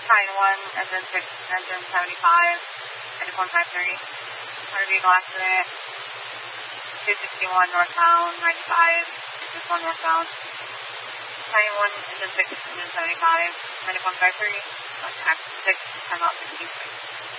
Pine 1, engine 6, engine 75, medic 153. Motor vehicle accident, 261 northbound, 95, 261 northbound. Pine 1, engine 6, engine 75, medic 153. Contact 6, time out 56.